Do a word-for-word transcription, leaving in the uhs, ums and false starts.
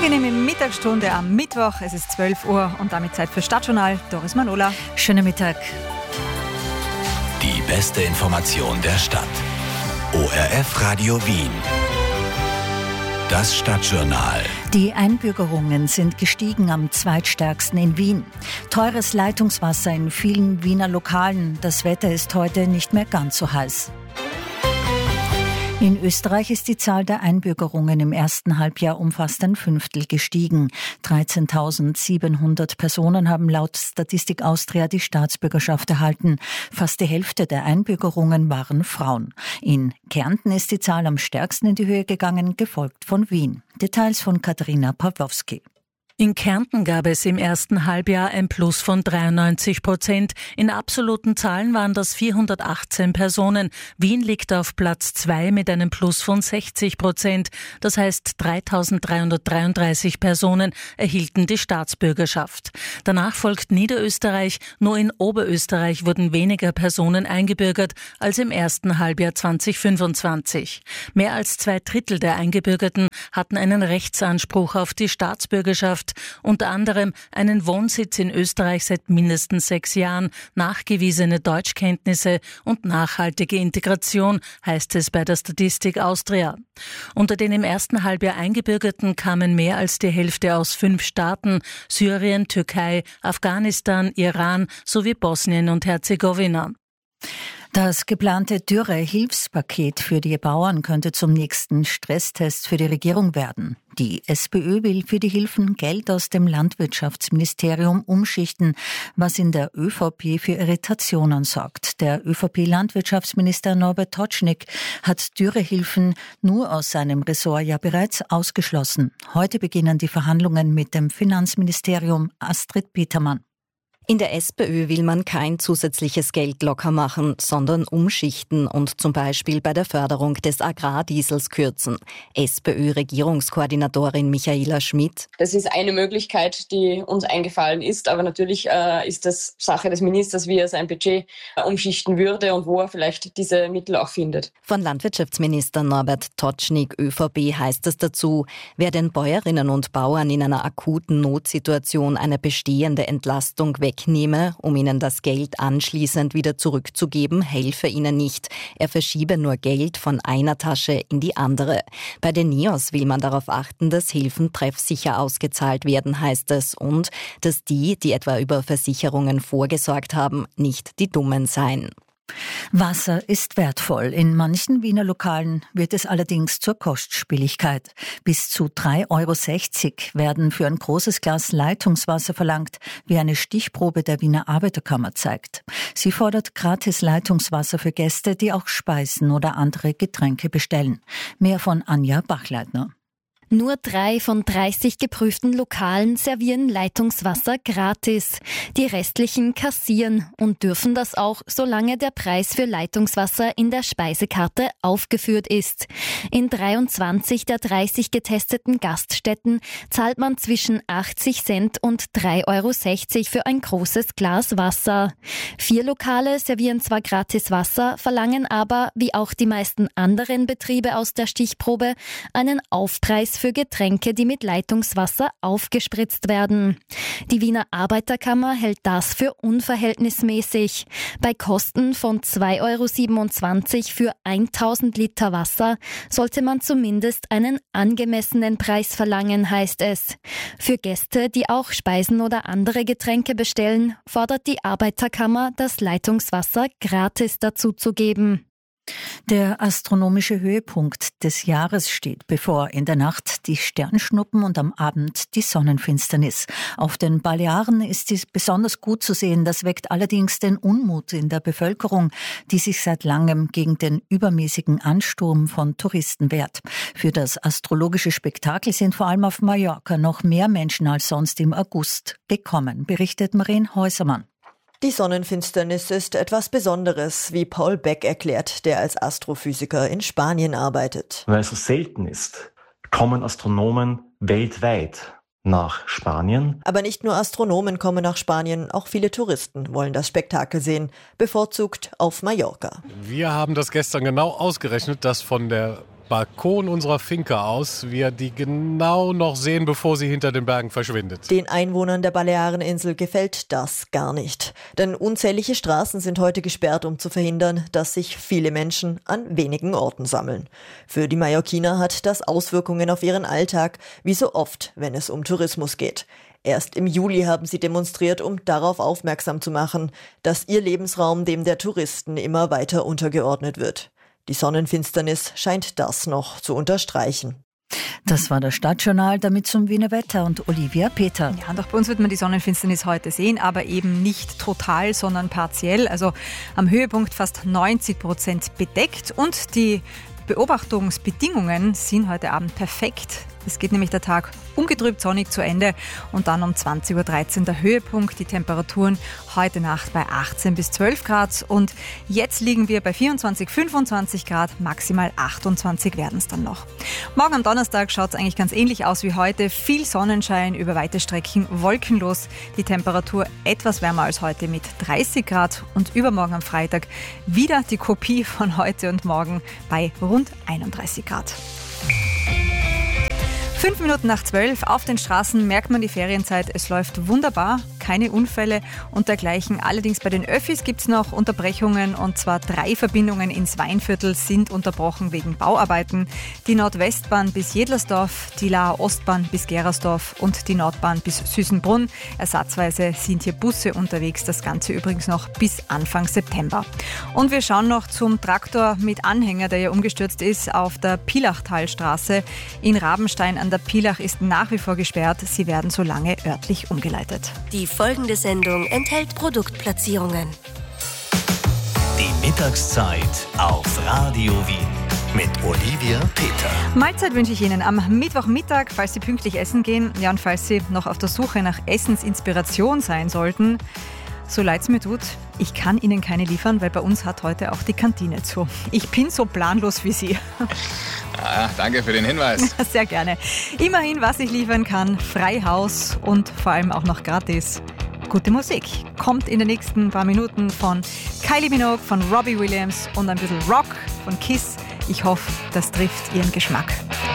Angenehme Mittagsstunde am Mittwoch. Es ist zwölf Uhr und damit Zeit für Stadtjournal. Doris Manola. Schönen Mittag. Die beste Information der Stadt. O R F Radio Wien. Das Stadtjournal. Die Einbürgerungen sind gestiegen, am zweitstärksten in Wien. Teures Leitungswasser in vielen Wiener Lokalen. Das Wetter ist heute nicht mehr ganz so heiß. In Österreich ist die Zahl der Einbürgerungen im ersten Halbjahr um fast ein Fünftel gestiegen. dreizehntausendsiebenhundert Personen haben laut Statistik Austria die Staatsbürgerschaft erhalten. Fast die Hälfte der Einbürgerungen waren Frauen. In Kärnten ist die Zahl am stärksten in die Höhe gegangen, gefolgt von Wien. Details von Katharina Pawlowski. In Kärnten gab es im ersten Halbjahr ein Plus von dreiundneunzig Prozent. In absoluten Zahlen waren das vierhundertachtzehn Personen. Wien liegt auf Platz zwei mit einem Plus von sechzig Prozent. Das heißt, dreitausenddreihundertdreiunddreißig Personen erhielten die Staatsbürgerschaft. Danach folgt Niederösterreich. Nur in Oberösterreich wurden weniger Personen eingebürgert als im ersten Halbjahr zweitausendfünfundzwanzig. Mehr als zwei Drittel der Eingebürgerten hatten einen Rechtsanspruch auf die Staatsbürgerschaft, unter anderem einen Wohnsitz in Österreich seit mindestens sechs Jahren, nachgewiesene Deutschkenntnisse und nachhaltige Integration, heißt es bei der Statistik Austria. Unter den im ersten Halbjahr Eingebürgerten kamen mehr als die Hälfte aus fünf Staaten: Syrien, Türkei, Afghanistan, Iran sowie Bosnien und Herzegowina. Das geplante Dürre-Hilfspaket für die Bauern könnte zum nächsten Stresstest für die Regierung werden. Die SPÖ will für die Hilfen Geld aus dem Landwirtschaftsministerium umschichten, was in der ÖVP für Irritationen sorgt. Der ÖVP-Landwirtschaftsminister Norbert Totschnig hat Dürrehilfen nur aus seinem Ressort ja bereits ausgeschlossen. Heute beginnen die Verhandlungen mit dem Finanzministerium. Astrid Petermann. In der SPÖ will man kein zusätzliches Geld locker machen, sondern umschichten und zum Beispiel bei der Förderung des Agrardiesels kürzen. SPÖ-Regierungskoordinatorin Michaela Schmidt. Das ist eine Möglichkeit, die uns eingefallen ist, aber natürlich äh, ist das Sache des Ministers, wie er sein Budget äh, umschichten würde und wo er vielleicht diese Mittel auch findet. Von Landwirtschaftsminister Norbert Totschnig, ÖVP, heißt es dazu, wer den Bäuerinnen und Bauern in einer akuten Notsituation eine bestehende Entlastung weg wegnehme, um ihnen das Geld anschließend wieder zurückzugeben, helfe ihnen nicht. Er verschiebe nur Geld von einer Tasche in die andere. Bei den N I O S will man darauf achten, dass Hilfen treffsicher ausgezahlt werden, heißt es, und dass die, die etwa über Versicherungen vorgesorgt haben, nicht die Dummen seien. Wasser ist wertvoll. In manchen Wiener Lokalen wird es allerdings zur Kostspieligkeit. Bis zu drei Euro sechzig werden für ein großes Glas Leitungswasser verlangt, wie eine Stichprobe der Wiener Arbeiterkammer zeigt. Sie fordert gratis Leitungswasser für Gäste, die auch Speisen oder andere Getränke bestellen. Mehr von Anja Bachleitner. Nur drei von dreißig geprüften Lokalen servieren Leitungswasser gratis. Die restlichen kassieren und dürfen das auch, solange der Preis für Leitungswasser in der Speisekarte aufgeführt ist. In dreiundzwanzig der dreißig getesteten Gaststätten zahlt man zwischen achtzig Cent und drei Euro sechzig für ein großes Glas Wasser. Vier Lokale servieren zwar gratis Wasser, verlangen aber, wie auch die meisten anderen Betriebe aus der Stichprobe, einen Aufpreis für Getränke, die mit Leitungswasser aufgespritzt werden. Die Wiener Arbeiterkammer hält das für unverhältnismäßig. Bei Kosten von zwei Euro siebenundzwanzig für tausend Liter Wasser sollte man zumindest einen angemessenen Preis verlangen, heißt es. Für Gäste, die auch Speisen oder andere Getränke bestellen, fordert die Arbeiterkammer, das Leitungswasser gratis dazuzugeben. Der astronomische Höhepunkt des Jahres steht bevor. In der Nacht die Sternschnuppen und am Abend die Sonnenfinsternis. Auf den Balearen ist dies besonders gut zu sehen. Das weckt allerdings den Unmut in der Bevölkerung, die sich seit langem gegen den übermäßigen Ansturm von Touristen wehrt. Für das astrologische Spektakel sind vor allem auf Mallorca noch mehr Menschen als sonst im August gekommen, berichtet Marien Häusermann. Die Sonnenfinsternis ist etwas Besonderes, wie Paul Beck erklärt, der als Astrophysiker in Spanien arbeitet. Weil es so selten ist, kommen Astronomen weltweit nach Spanien. Aber nicht nur Astronomen kommen nach Spanien, auch viele Touristen wollen das Spektakel sehen, bevorzugt auf Mallorca. Wir haben das gestern genau ausgerechnet, dass von der Balkon unserer Finca aus. Wir die genau noch sehen, bevor sie hinter den Bergen verschwindet. Den Einwohnern der Baleareninsel gefällt das gar nicht. Denn unzählige Straßen sind heute gesperrt, um zu verhindern, dass sich viele Menschen an wenigen Orten sammeln. Für die Mallorquiner hat das Auswirkungen auf ihren Alltag, wie so oft, wenn es um Tourismus geht. Erst im Juli haben sie demonstriert, um darauf aufmerksam zu machen, dass ihr Lebensraum dem der Touristen immer weiter untergeordnet wird. Die Sonnenfinsternis scheint das noch zu unterstreichen. Das war das Stadtjournal, damit zum Wiener Wetter und Olivia Peter. Ja, und auch bei uns wird man die Sonnenfinsternis heute sehen, aber eben nicht total, sondern partiell. Also am Höhepunkt fast neunzig Prozent bedeckt und die Beobachtungsbedingungen sind heute Abend perfekt. Es geht nämlich der Tag ungetrübt sonnig zu Ende und dann um zwanzig Uhr dreizehn der Höhepunkt. Die Temperaturen heute Nacht bei achtzehn bis zwölf Grad und jetzt liegen wir bei vierundzwanzig, fünfundzwanzig Grad, maximal achtundzwanzig werden es dann noch. Morgen am Donnerstag schaut es eigentlich ganz ähnlich aus wie heute. Viel Sonnenschein, über weite Strecken wolkenlos. Die Temperatur etwas wärmer als heute mit dreißig Grad und übermorgen am Freitag wieder die Kopie von heute und morgen bei rund einunddreißig Grad. Fünf Minuten nach zwölf, auf den Straßen merkt man die Ferienzeit. Es läuft wunderbar, keine Unfälle und dergleichen. Allerdings bei den Öffis gibt es noch Unterbrechungen und zwar drei Verbindungen ins Weinviertel sind unterbrochen wegen Bauarbeiten. Die Nordwestbahn bis Jedlersdorf, die Laer Ostbahn bis Gerersdorf und die Nordbahn bis Süßenbrunn. Ersatzweise sind hier Busse unterwegs, das Ganze übrigens noch bis Anfang September. Und wir schauen noch zum Traktor mit Anhänger, der ja umgestürzt ist, auf der Pilachtalstraße in Rabenstein an der Pilach ist nach wie vor gesperrt. Sie werden so lange örtlich umgeleitet. Die folgende Sendung enthält Produktplatzierungen. Die Mittagszeit auf Radio Wien mit Olivia Peter. Mahlzeit wünsche ich Ihnen am Mittwochmittag, falls Sie pünktlich essen gehen. Ja, und falls Sie noch auf der Suche nach Essensinspiration sein sollten, so leid es mir tut, ich kann Ihnen keine liefern, weil bei uns hat heute auch die Kantine zu. Ich bin so planlos wie Sie. Ah, danke für den Hinweis. Sehr gerne. Immerhin, was ich liefern kann, frei Haus und vor allem auch noch gratis. Gute Musik kommt in den nächsten paar Minuten von Kylie Minogue, von Robbie Williams und ein bisschen Rock von Kiss. Ich hoffe, das trifft Ihren Geschmack.